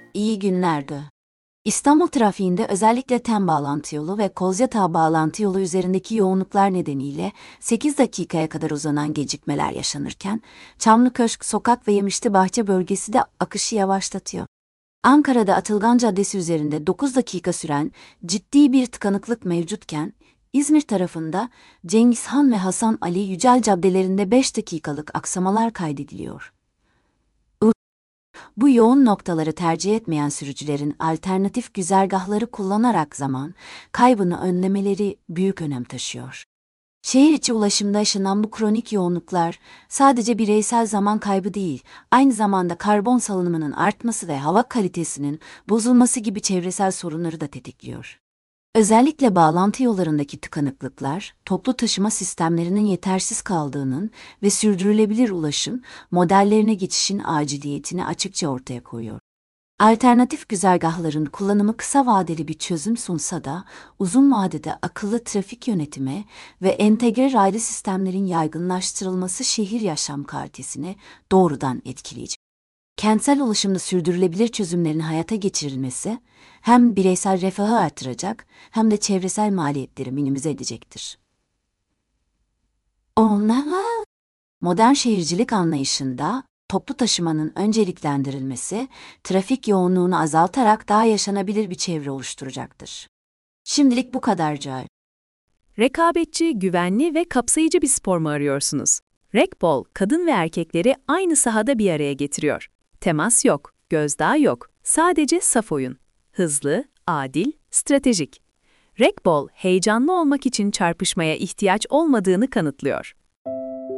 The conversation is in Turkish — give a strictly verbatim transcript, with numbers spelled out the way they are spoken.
İyi günlerdi. İstanbul trafiğinde özellikle TEM bağlantı yolu ve Kozyatağı bağlantı yolu üzerindeki yoğunluklar nedeniyle sekiz dakikaya kadar uzanan gecikmeler yaşanırken, Çamlıköşk Sokak ve Yemişli bölgesi de akışı yavaşlatıyor. Ankara'da Atılgan Caddesi üzerinde dokuz dakika süren ciddi bir tıkanıklık mevcutken, İzmir tarafında Cengiz Han ve Hasan Ali Yücel caddelerinde beş dakikalık aksamalar kaydediliyor. Bu yoğun noktaları tercih etmeyen sürücülerin alternatif güzergahları kullanarak zaman kaybını önlemeleri büyük önem taşıyor. Şehir içi ulaşımda yaşanan bu kronik yoğunluklar sadece bireysel zaman kaybı değil, aynı zamanda karbon salınımının artması ve hava kalitesinin bozulması gibi çevresel sorunları da tetikliyor. Özellikle bağlantı yollarındaki tıkanıklıklar, toplu taşıma sistemlerinin yetersiz kaldığının ve sürdürülebilir ulaşım modellerine geçişin aciliyetini açıkça ortaya koyuyor. Alternatif güzergahların kullanımı kısa vadeli bir çözüm sunsa da, uzun vadede akıllı trafik yönetimi ve entegre raylı sistemlerin yaygınlaştırılması şehir yaşam kalitesini doğrudan etkileyecek. Kentsel ulaşımda sürdürülebilir çözümlerin hayata geçirilmesi, hem bireysel refahı artıracak hem de çevresel maliyetleri minimize edecektir. Onlar, modern şehircilik anlayışında toplu taşımanın önceliklendirilmesi, trafik yoğunluğunu azaltarak daha yaşanabilir bir çevre oluşturacaktır. Şimdilik bu kadar Cahil. Rekabetçi, güvenli ve kapsayıcı bir spor mu arıyorsunuz? Rekbol, kadın ve erkekleri aynı sahada bir araya getiriyor. Temas yok, gözdağı yok, sadece saf oyun. Hızlı, adil, stratejik. Rekbol, heyecanlı olmak için çarpışmaya ihtiyaç olmadığını kanıtlıyor.